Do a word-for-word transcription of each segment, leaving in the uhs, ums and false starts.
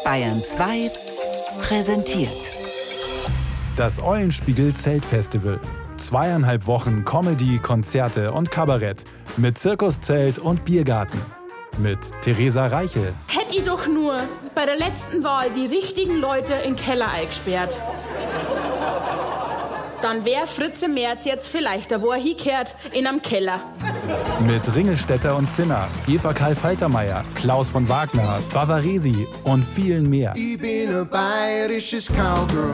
Bayern zwei präsentiert. Das Eulenspiegel Zeltfestival. Zweieinhalb Wochen Comedy, Konzerte und Kabarett. Mit Zirkuszelt und Biergarten. Mit Theresa Reichel. Hätt ich doch nur bei der letzten Wahl die richtigen Leute in den Keller eingesperrt. Dann wär Fritze Merz jetzt vielleicht da, wo er hingehört, in einem Keller. Mit Ringelstetter und Zinner, Eva Karl Faltermeier, Klaus von Wagner, Bavaresi und vielen mehr. Ich bin ein bayerisches Cowgirl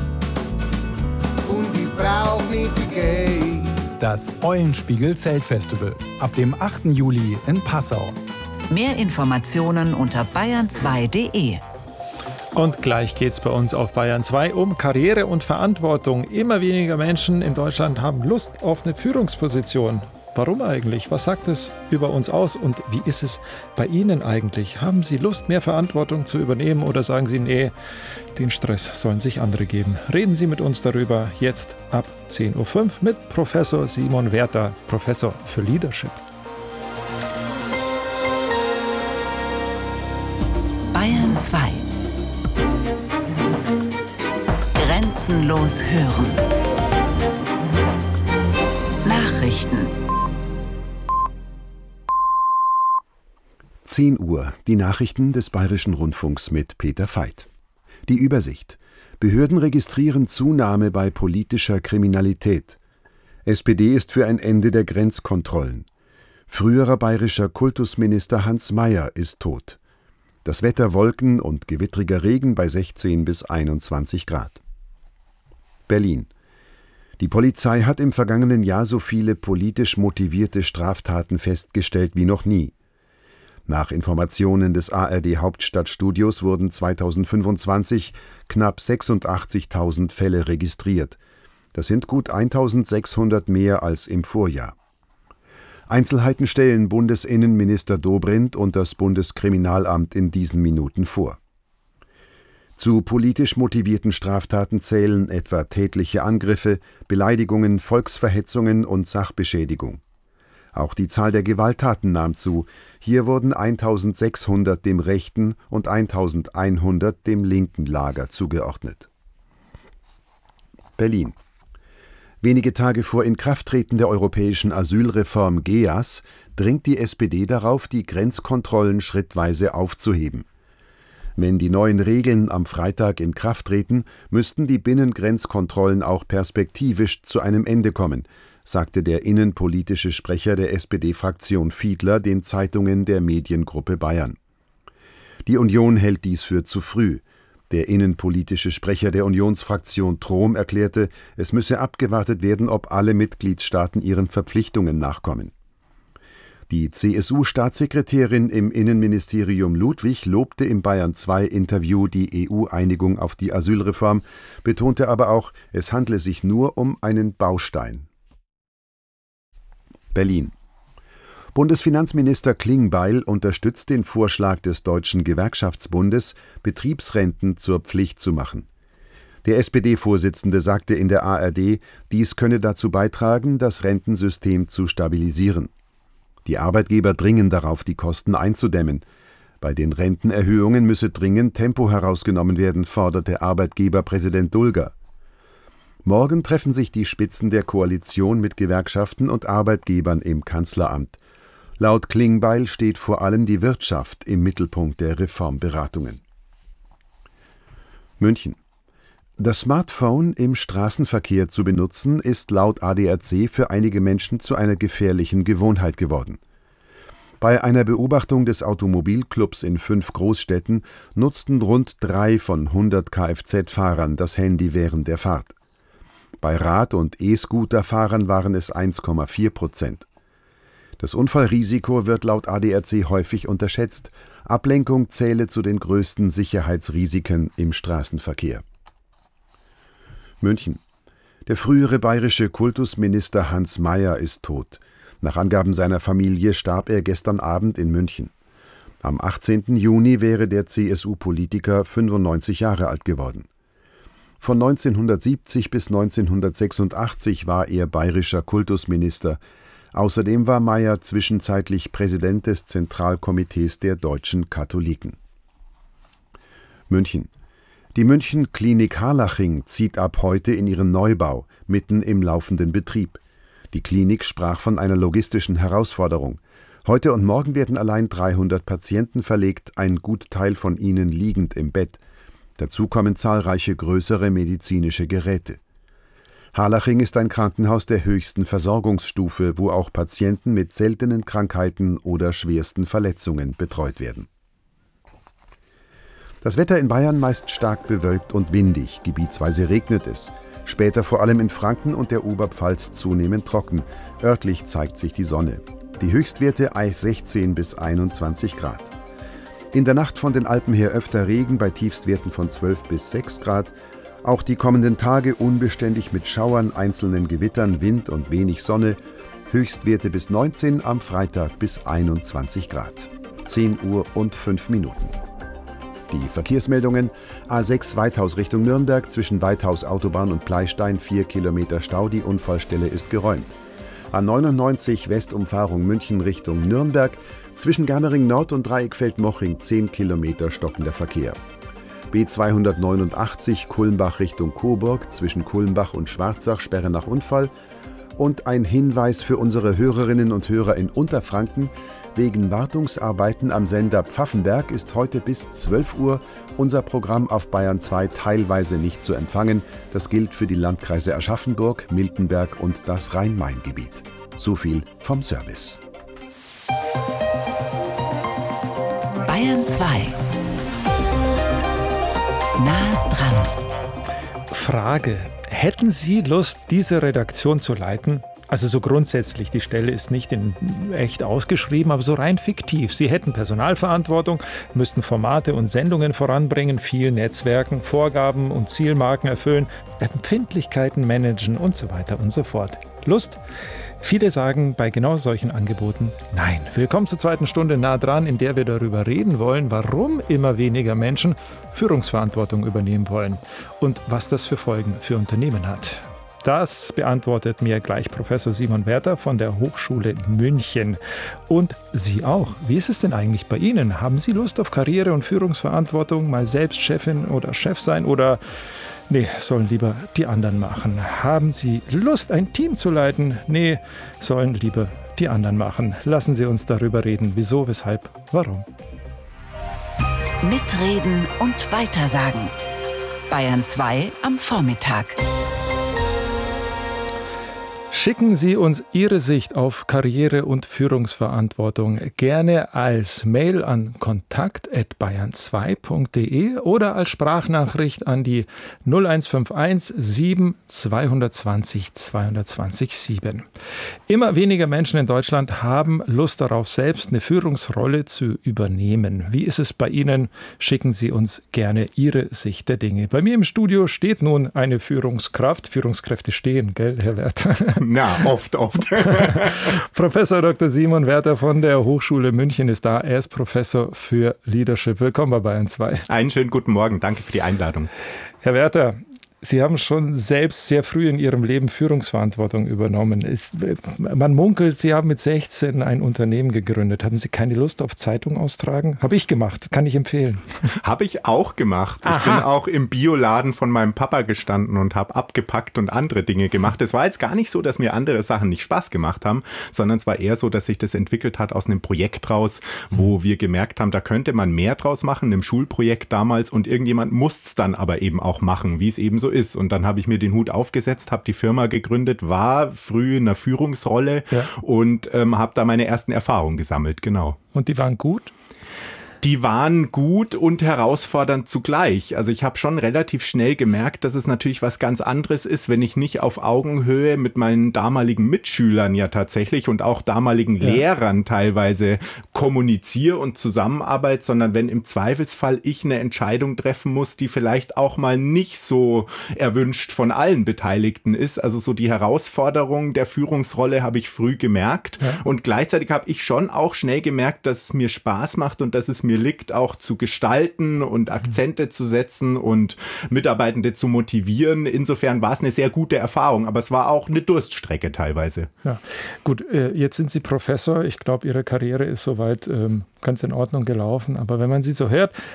und ich brauch nicht viel Geld. Das Eulenspiegel Zeltfestival. Ab dem achten Juli in Passau. Mehr Informationen unter bayern zwei punkt de. Und gleich geht's bei uns auf Bayern zwei um Karriere und Verantwortung. Immer weniger Menschen in Deutschland haben Lust auf eine Führungsposition. Warum eigentlich? Was sagt es über uns aus? Und wie ist es bei Ihnen eigentlich? Haben Sie Lust, mehr Verantwortung zu übernehmen oder sagen Sie, nee, den Stress sollen sich andere geben? Reden Sie mit uns darüber jetzt ab zehn Uhr fünf mit Professor Simon Werther, Professor für Leadership. Bayern zwei. Grenzenlos hören. Nachrichten. zehn Uhr. Die Nachrichten des Bayerischen Rundfunks mit Peter Veit. Die Übersicht. Behörden registrieren Zunahme bei politischer Kriminalität. S P D ist für ein Ende der Grenzkontrollen. Früherer bayerischer Kultusminister Hans Mayer ist tot. Das Wetter Wolken und gewittriger Regen bei sechzehn bis einundzwanzig Grad. Berlin. Die Polizei hat im vergangenen Jahr so viele politisch motivierte Straftaten festgestellt wie noch nie. Nach Informationen des A R D-Hauptstadtstudios wurden zweitausendfünfundzwanzig knapp sechsundachtzigtausend Fälle registriert. Das sind gut eintausendsechshundert mehr als im Vorjahr. Einzelheiten stellen Bundesinnenminister Dobrindt und das Bundeskriminalamt in diesen Minuten vor. Zu politisch motivierten Straftaten zählen etwa tätliche Angriffe, Beleidigungen, Volksverhetzungen und Sachbeschädigung. Auch die Zahl der Gewalttaten nahm zu. Hier wurden eintausendsechshundert dem rechten und eintausendeinhundert dem linken Lager zugeordnet. Berlin. Wenige Tage vor Inkrafttreten der europäischen Asylreform G E A S dringt die S P D darauf, die Grenzkontrollen schrittweise aufzuheben. Wenn die neuen Regeln am Freitag in Kraft treten, müssten die Binnengrenzkontrollen auch perspektivisch zu einem Ende kommen, sagte der innenpolitische Sprecher der S P D-Fraktion Fiedler den Zeitungen der Mediengruppe Bayern. Die Union hält dies für zu früh. Der innenpolitische Sprecher der Unionsfraktion Trom erklärte, es müsse abgewartet werden, ob alle Mitgliedstaaten ihren Verpflichtungen nachkommen. Die C S U-Staatssekretärin im Innenministerium Ludwig lobte im Bayern zwei Interview die E U-Einigung auf die Asylreform, betonte aber auch, es handle sich nur um einen Baustein. Berlin. Bundesfinanzminister Klingbeil unterstützt den Vorschlag des Deutschen Gewerkschaftsbundes, Betriebsrenten zur Pflicht zu machen. Der S P D-Vorsitzende sagte in der A R D, dies könne dazu beitragen, das Rentensystem zu stabilisieren. Die Arbeitgeber dringen darauf, die Kosten einzudämmen. Bei den Rentenerhöhungen müsse dringend Tempo herausgenommen werden, forderte Arbeitgeberpräsident Dulger. Morgen treffen sich die Spitzen der Koalition mit Gewerkschaften und Arbeitgebern im Kanzleramt. Laut Klingbeil steht vor allem die Wirtschaft im Mittelpunkt der Reformberatungen. München. Das Smartphone im Straßenverkehr zu benutzen, ist laut A D A C für einige Menschen zu einer gefährlichen Gewohnheit geworden. Bei einer Beobachtung des Automobilclubs in fünf Großstädten nutzten rund drei von hundert Kfz-Fahrern das Handy während der Fahrt. Bei Rad- und E-Scooter-Fahrern waren es eins Komma vier Prozent. Das Unfallrisiko wird laut A D A C häufig unterschätzt. Ablenkung zähle zu den größten Sicherheitsrisiken im Straßenverkehr. München. Der frühere bayerische Kultusminister Hans Mayer ist tot. Nach Angaben seiner Familie starb er gestern Abend in München. Am achtzehnten Juni wäre der C S U-Politiker fünfundneunzig Jahre alt geworden. Von neunzehnhundertsiebzig bis neunzehnhundertsechsundachtzig war er bayerischer Kultusminister. Außerdem war Mayer zwischenzeitlich Präsident des Zentralkomitees der deutschen Katholiken. München. Die München Klinik Harlaching zieht ab heute in ihren Neubau, mitten im laufenden Betrieb. Die Klinik sprach von einer logistischen Herausforderung. Heute und morgen werden allein dreihundert Patienten verlegt, ein Gutteil von ihnen liegend im Bett. Dazu kommen zahlreiche größere medizinische Geräte. Harlaching ist ein Krankenhaus der höchsten Versorgungsstufe, wo auch Patienten mit seltenen Krankheiten oder schwersten Verletzungen betreut werden. Das Wetter in Bayern meist stark bewölkt und windig, gebietsweise regnet es. Später vor allem in Franken und der Oberpfalz zunehmend trocken. Örtlich zeigt sich die Sonne. Die Höchstwerte sechzehn bis einundzwanzig Grad. In der Nacht von den Alpen her öfter Regen bei Tiefstwerten von zwölf bis sechs Grad. Auch die kommenden Tage unbeständig mit Schauern, einzelnen Gewittern, Wind und wenig Sonne. Höchstwerte bis neunzehn, am Freitag bis einundzwanzig Grad. zehn Uhr und fünf Minuten. Die Verkehrsmeldungen: A sechs Weithaus Richtung Nürnberg, zwischen Weithaus Autobahn und Pleistein vier Kilometer Stau, die Unfallstelle ist geräumt. A neunundneunzig Westumfahrung München Richtung Nürnberg, zwischen Germering Nord und Dreieckfeld-Moching zehn Kilometer stockender Verkehr. B zweihundertneunundachtzig Kulmbach Richtung Coburg, zwischen Kulmbach und Schwarzach Sperre nach Unfall. Und ein Hinweis für unsere Hörerinnen und Hörer in Unterfranken: Wegen Wartungsarbeiten am Sender Pfaffenberg ist heute bis zwölf Uhr unser Programm auf Bayern zwei teilweise nicht zu empfangen. Das gilt für die Landkreise Aschaffenburg, Miltenberg und das Rhein-Main-Gebiet. So viel vom Service. Bayern zwei. Nah dran. Frage: Hätten Sie Lust, diese Redaktion zu leiten? Also so grundsätzlich, die Stelle ist nicht in echt ausgeschrieben, aber so rein fiktiv. Sie hätten Personalverantwortung, müssten Formate und Sendungen voranbringen, viel Netzwerken, Vorgaben und Zielmarken erfüllen, Empfindlichkeiten managen und so weiter und so fort. Lust? Viele sagen bei genau solchen Angeboten nein. Willkommen zur zweiten Stunde Nah dran, in der wir darüber reden wollen, warum immer weniger Menschen Führungsverantwortung übernehmen wollen und was das für Folgen für Unternehmen hat. Das beantwortet mir gleich Professor Simon Werther von der Hochschule München. Und Sie auch. Wie ist es denn eigentlich bei Ihnen? Haben Sie Lust auf Karriere und Führungsverantwortung, mal selbst Chefin oder Chef sein oder nee, sollen lieber die anderen machen? Haben Sie Lust, ein Team zu leiten? Nee, sollen lieber die anderen machen. Lassen Sie uns darüber reden. Wieso, weshalb, warum? Mitreden und weitersagen. Bayern zwei am Vormittag. Schicken Sie uns Ihre Sicht auf Karriere und Führungsverantwortung gerne als Mail an kontakt at bayern zwei punkt de oder als Sprachnachricht an die null eins fünf eins sieben zwei zwei null zwei zwei null sieben. Immer weniger Menschen in Deutschland haben Lust darauf, selbst eine Führungsrolle zu übernehmen. Wie ist es bei Ihnen? Schicken Sie uns gerne Ihre Sicht der Dinge. Bei mir im Studio steht nun eine Führungskraft. Führungskräfte stehen, gell, Herr Werther? Na, oft, oft. Professor Doktor Simon Werther von der Hochschule München ist da. Er ist Professor für Leadership. Willkommen bei Bayern zwei. Einen schönen guten Morgen. Danke für die Einladung. Herr Werther, Sie haben schon selbst sehr früh in Ihrem Leben Führungsverantwortung übernommen. Ist, man munkelt, Sie haben mit sechzehn ein Unternehmen gegründet. Hatten Sie keine Lust auf Zeitung austragen? Habe ich gemacht, kann ich empfehlen. Habe ich auch gemacht. Aha. Ich bin auch im Bioladen von meinem Papa gestanden und habe abgepackt und andere Dinge gemacht. Es war jetzt gar nicht so, dass mir andere Sachen nicht Spaß gemacht haben, sondern es war eher so, dass sich das entwickelt hat aus einem Projekt raus, wo wir gemerkt haben, da könnte man mehr draus machen, einem Schulprojekt damals, und irgendjemand muss es dann aber eben auch machen, wie es eben so ist. Und dann habe ich mir den Hut aufgesetzt, habe die Firma gegründet, war früh in einer Führungsrolle, ja, und ähm, habe da meine ersten Erfahrungen gesammelt, genau. Und die waren gut? Die waren gut und herausfordernd zugleich. Also ich habe schon relativ schnell gemerkt, dass es natürlich was ganz anderes ist, wenn ich nicht auf Augenhöhe mit meinen damaligen Mitschülern ja tatsächlich und auch damaligen ja. Lehrern teilweise kommuniziere und zusammenarbeite, sondern wenn im Zweifelsfall ich eine Entscheidung treffen muss, die vielleicht auch mal nicht so erwünscht von allen Beteiligten ist. Also so die Herausforderung der Führungsrolle habe ich früh gemerkt, ja. und gleichzeitig habe ich schon auch schnell gemerkt, dass es mir Spaß macht und dass es mir liegt, auch zu gestalten und Akzente zu setzen und Mitarbeitende zu motivieren. Insofern war es eine sehr gute Erfahrung, aber es war auch eine Durststrecke teilweise. Ja, gut, jetzt sind Sie Professor. Ich glaube, Ihre Karriere ist soweit ähm, ganz in Ordnung gelaufen. Aber wenn man Sie so hört,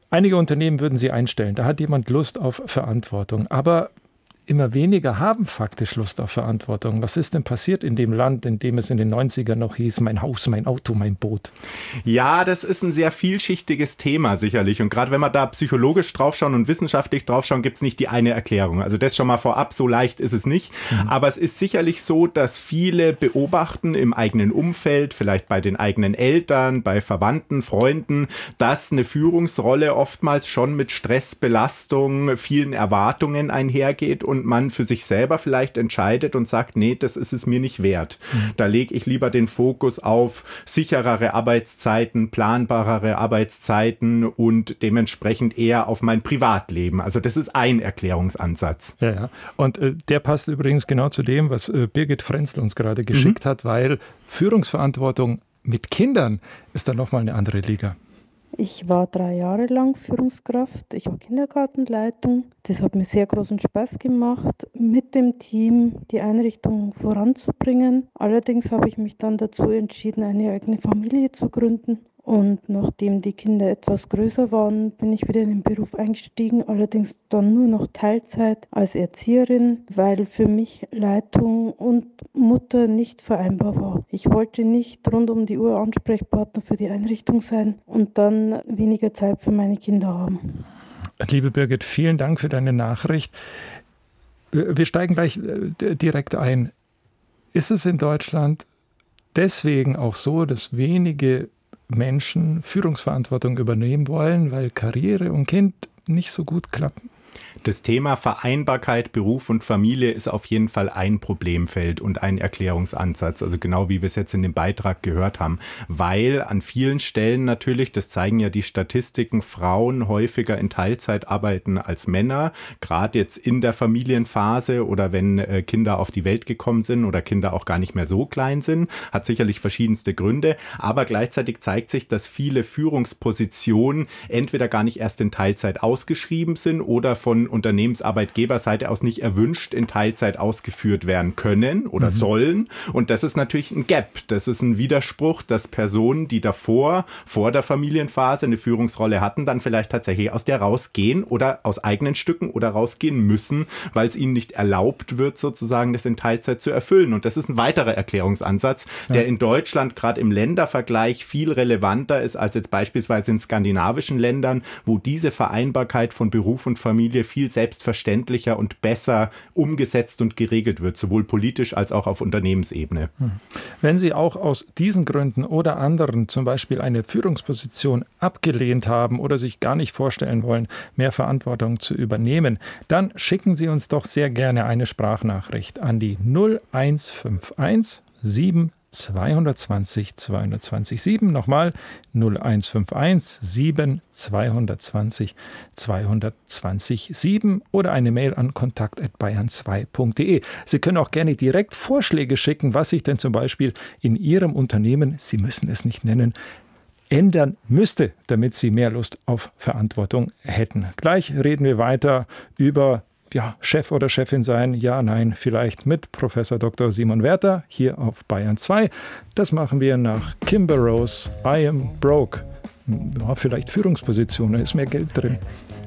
Einige Unternehmen würden sie einstellen. Da hat jemand Lust auf Verantwortung. Aber immer weniger haben faktisch Lust auf Verantwortung. Was ist denn passiert in dem Land, in dem es in den neunzigern noch hieß, mein Haus, mein Auto, mein Boot? Ja, das ist ein sehr vielschichtiges Thema sicherlich. Und gerade wenn wir da psychologisch draufschauen und wissenschaftlich draufschauen, gibt es nicht die eine Erklärung. Also das schon mal vorab, so leicht ist es nicht. Mhm. Aber es ist sicherlich so, dass viele beobachten im eigenen Umfeld, vielleicht bei den eigenen Eltern, bei Verwandten, Freunden, dass eine Führungsrolle oftmals schon mit Stress, Belastung, vielen Erwartungen einhergeht und man für sich selber vielleicht entscheidet und sagt, nee, das ist es mir nicht wert. Mhm. Da lege ich lieber den Fokus auf sicherere Arbeitszeiten, planbarere Arbeitszeiten und dementsprechend eher auf mein Privatleben. Also das ist ein Erklärungsansatz. Ja, ja. Und äh, der passt übrigens genau zu dem, was äh, Birgit Frenzl uns gerade geschickt mhm. hat, weil Führungsverantwortung mit Kindern ist dann nochmal eine andere Liga. Ich war drei Jahre lang Führungskraft, ich war Kindergartenleitung. Das hat mir sehr großen Spaß gemacht, mit dem Team die Einrichtung voranzubringen. Allerdings habe ich mich dann dazu entschieden, eine eigene Familie zu gründen. Und nachdem die Kinder etwas größer waren, bin ich wieder in den Beruf eingestiegen, allerdings dann nur noch Teilzeit als Erzieherin, weil für mich Leitung und Mutter nicht vereinbar war. Ich wollte nicht rund um die Uhr Ansprechpartner für die Einrichtung sein und dann weniger Zeit für meine Kinder haben. Liebe Birgit, vielen Dank für deine Nachricht. Wir steigen gleich direkt ein. Ist es in Deutschland deswegen auch so, dass wenige Menschen Führungsverantwortung übernehmen wollen, weil Karriere und Kind nicht so gut klappen? Das Thema Vereinbarkeit, Beruf und Familie ist auf jeden Fall ein Problemfeld und ein Erklärungsansatz, also genau wie wir es jetzt in dem Beitrag gehört haben, weil an vielen Stellen natürlich, das zeigen ja die Statistiken, Frauen häufiger in Teilzeit arbeiten als Männer, gerade jetzt in der Familienphase oder wenn äh, Kinder auf die Welt gekommen sind oder Kinder auch gar nicht mehr so klein sind, hat sicherlich verschiedenste Gründe, aber gleichzeitig zeigt sich, dass viele Führungspositionen entweder gar nicht erst in Teilzeit ausgeschrieben sind oder von Unternehmensarbeitgeberseite aus nicht erwünscht in Teilzeit ausgeführt werden können oder mhm. sollen. Und das ist natürlich ein Gap. Das ist ein Widerspruch, dass Personen, die davor, vor der Familienphase eine Führungsrolle hatten, dann vielleicht tatsächlich aus der rausgehen oder aus eigenen Stücken oder rausgehen müssen, weil es ihnen nicht erlaubt wird, sozusagen das in Teilzeit zu erfüllen. Und das ist ein weiterer Erklärungsansatz, ja. der in Deutschland gerade im Ländervergleich viel relevanter ist als jetzt beispielsweise in skandinavischen Ländern, wo diese Vereinbarkeit von Beruf und Familie viel viel selbstverständlicher und besser umgesetzt und geregelt wird, sowohl politisch als auch auf Unternehmensebene. Wenn Sie auch aus diesen Gründen oder anderen zum Beispiel eine Führungsposition abgelehnt haben oder sich gar nicht vorstellen wollen, mehr Verantwortung zu übernehmen, dann schicken Sie uns doch sehr gerne eine Sprachnachricht an die null eins fünf eins sieben zweihundertzwanzig zweihundertzwanzig sieben. Nochmal null eins fünf eins sieben zweihundertzwanzig zweihundertzwanzig sieben oder eine Mail an kontakt at bayern zwei punkt de. Sie können auch gerne direkt Vorschläge schicken, was sich denn zum Beispiel in Ihrem Unternehmen, Sie müssen es nicht nennen, ändern müsste, damit Sie mehr Lust auf Verantwortung hätten. Gleich reden wir weiter über Ja, Chef oder Chefin sein, ja, nein, vielleicht mit Professor Doktor Simon Werther hier auf Bayern zwei. Das machen wir nach Kimber Rose, I Am Broke. Ja, vielleicht Führungsposition, da ist mehr Geld drin.